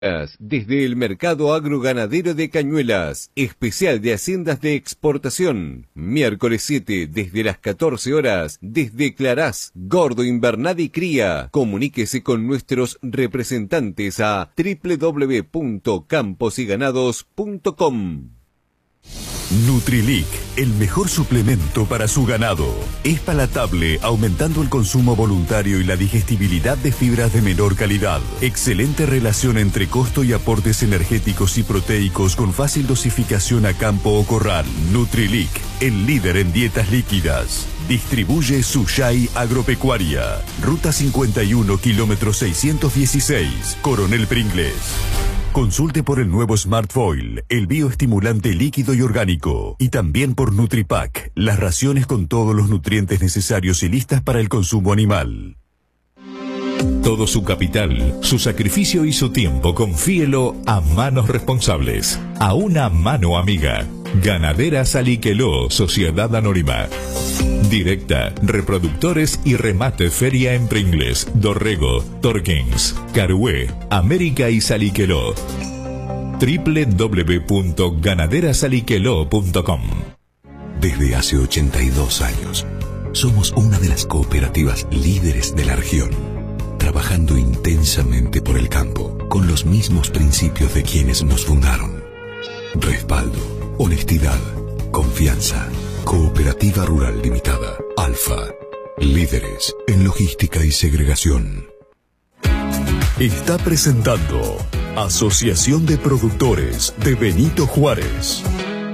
Desde el Mercado Agroganadero de Cañuelas, especial de haciendas de exportación, miércoles 7 desde las 14 horas, desde Clarás, Gordo Invernada y Cría. Comuníquese con nuestros representantes a www.camposiganados.com. Nutrilic, el mejor suplemento para su ganado. Es palatable, aumentando el consumo voluntario y la digestibilidad de fibras de menor calidad. Excelente relación entre costo y aportes energéticos y proteicos con fácil dosificación a campo o corral. Nutrilic, el líder en dietas líquidas. Distribuye Suyai Agropecuaria. Ruta 51, kilómetro 616, Coronel Pringles. Consulte por el nuevo Smart Foil, el bioestimulante líquido y orgánico. Y también por Nutripack, las raciones con todos los nutrientes necesarios y listas para el consumo animal. Todo su capital, su sacrificio y su tiempo, confíelo a manos responsables. A una mano amiga. Ganaderas Aliqueló, Sociedad Anónima. Directa, reproductores y remate feria en Pringles, Dorrego, Torkins, Carué, América y Saliqueló. www.ganaderasaliqueló.com. Desde hace 82 años, somos una de las cooperativas líderes de la región, trabajando intensamente por el campo, con los mismos principios de quienes nos fundaron. Respaldo, honestidad, confianza. Cooperativa Rural Limitada, Alfa. Líderes en logística y segregación. Está presentando Asociación de Productores de Benito Juárez.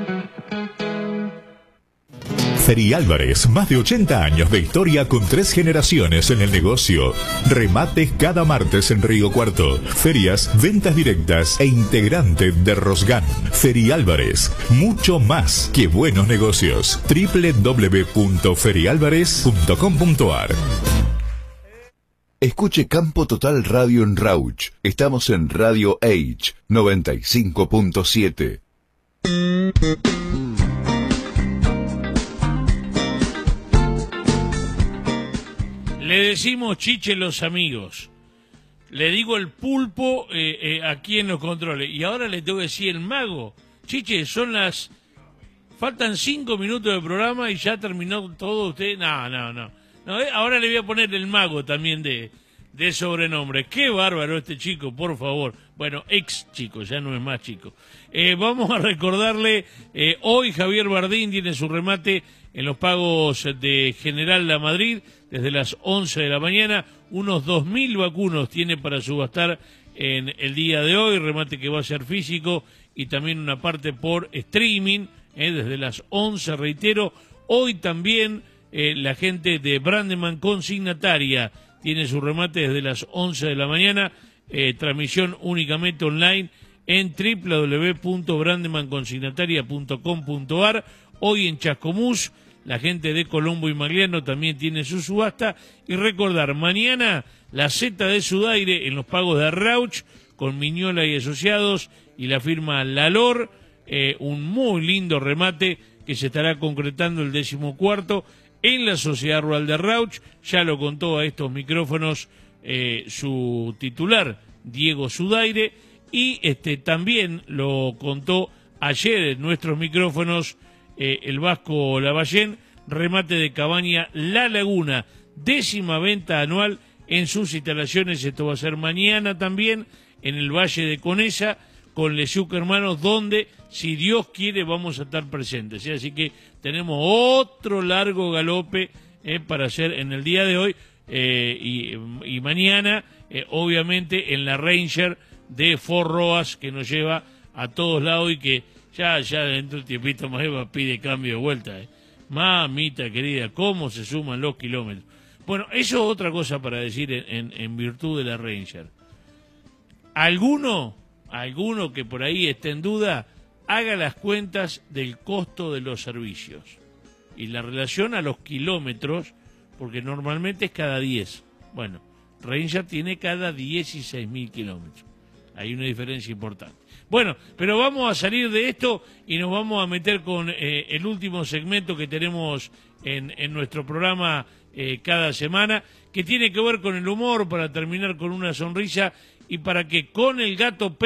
Feri Álvarez, más de 80 años de historia con 3 generaciones en el negocio. Remates cada martes en Río Cuarto. Ferias, ventas directas e integrante de Rosgan. Feri Álvarez, mucho más que buenos negocios. www.ferialvarez.com.ar. Escuche Campo Total Radio en Rauch. Estamos en Radio Age 95.7. Le decimos chiche los amigos. Le digo el pulpo aquí en los controles. Y ahora le tengo que decir el mago. Chiche, faltan 5 minutos de programa y ya terminó todo usted. No, ahora le voy a poner el mago también de sobrenombre. Qué bárbaro este chico, por favor. Bueno, ex chico, ya no es más chico. Vamos a recordarle, hoy Javier Bardín tiene su remate en los pagos de General La Madrid, desde las 11 de la mañana, unos 2.000 vacunos tiene para subastar en el día de hoy, remate que va a ser físico y también una parte por streaming, desde las 11, reitero. Hoy también la gente de Brandeman Consignataria tiene su remate desde las 11 de la mañana, transmisión únicamente online en www.brandemanconsignataria.com.ar. Hoy en Chascomús, la gente de Colombo y Magliano también tiene su subasta. Y recordar, mañana la Z de Sudaire en los pagos de Rauch con Miñola y Asociados y la firma Lalor. Un muy lindo remate que se estará concretando el 14º en la Sociedad Rural de Rauch. Ya lo contó a estos micrófonos su titular, Diego Sudaire, y también lo contó ayer en nuestros micrófonos el Vasco Lavallén. Remate de Cabaña La Laguna, 10ª venta anual en sus instalaciones. Esto va a ser mañana también en el Valle de Conesa con Lesiuc Hermanos, donde, si Dios quiere, vamos a estar presentes. Así que tenemos otro largo galope para hacer en el día de hoy y mañana, obviamente, en la Ranger de Fort Roas, que nos lleva a todos lados y que ya dentro del tiempito más pide cambio de vuelta. Mamita querida, cómo se suman los kilómetros. Bueno, eso es otra cosa para decir en virtud de la Ranger. Alguno que por ahí esté en duda, haga las cuentas del costo de los servicios y la relación a los kilómetros, porque normalmente es cada 10. Bueno, Ranger tiene cada 16.000 kilómetros. Hay una diferencia importante. Bueno, pero vamos a salir de esto y nos vamos a meter con el último segmento que tenemos en nuestro programa cada semana, que tiene que ver con el humor, para terminar con una sonrisa y para que con el gato